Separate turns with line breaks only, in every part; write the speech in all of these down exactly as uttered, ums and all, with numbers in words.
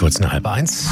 Kurz nach halb eins.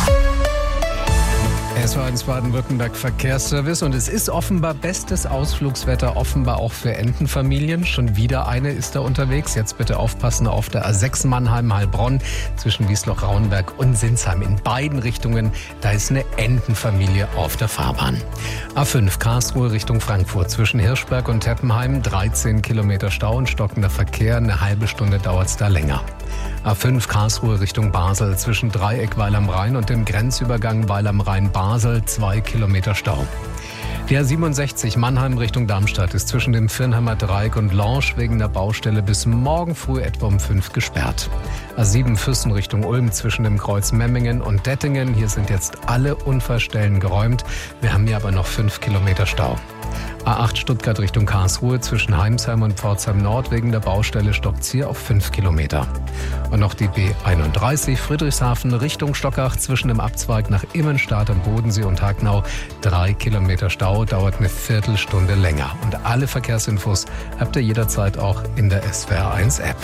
S W R eins Baden-Württemberg Verkehrsservice und es ist offenbar bestes Ausflugswetter, offenbar auch für Entenfamilien. Schon wieder eine ist da unterwegs. Jetzt bitte aufpassen auf der A sechs Mannheim-Heilbronn zwischen Wiesloch-Rauenberg und Sinsheim. In beiden Richtungen, da ist eine Entenfamilie auf der Fahrbahn. A fünf Karlsruhe Richtung Frankfurt zwischen Hirschberg und Teppenheim. dreizehn Kilometer Stau und stockender Verkehr. Eine halbe Stunde dauert es da länger. A fünf Karlsruhe Richtung Basel zwischen Dreieck Weil am Rhein und dem Grenzübergang Weil am Rhein-Basel zwei Kilometer Stau. Die A siebenundsechzig Mannheim Richtung Darmstadt ist zwischen dem Firnheimer Dreieck und Lange wegen der Baustelle bis morgen früh etwa um fünf gesperrt. A sieben Füssen Richtung Ulm zwischen dem Kreuz Memmingen und Dettingen. Hier sind jetzt alle Unfallstellen geräumt. Wir haben hier aber noch fünf Kilometer Stau. A acht Stuttgart Richtung Karlsruhe zwischen Heimsheim und Pforzheim Nord wegen der Baustelle stockt's hier auf fünf Kilometer. Und noch die B einunddreißig Friedrichshafen Richtung Stockach zwischen dem Abzweig nach Immenstadt am Bodensee und Hagnau. Drei Kilometer Stau, dauert eine Viertelstunde länger. Und alle Verkehrsinfos habt ihr jederzeit auch in der S W R eins App.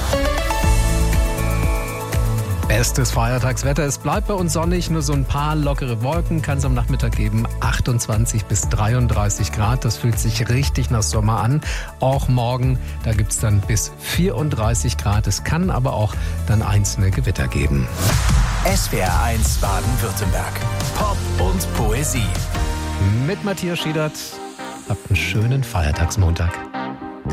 Bestes Feiertagswetter. Es bleibt bei uns sonnig, nur so ein paar lockere Wolken kann es am Nachmittag geben. achtundzwanzig bis dreiunddreißig Grad, das fühlt sich richtig nach Sommer an. Auch morgen, da gibt es dann bis vierunddreißig Grad. Es kann aber auch dann einzelne Gewitter geben.
S W R eins Baden-Württemberg. Pop und Poesie.
Mit Matthias Schiedert. Habt einen schönen Feiertagsmontag.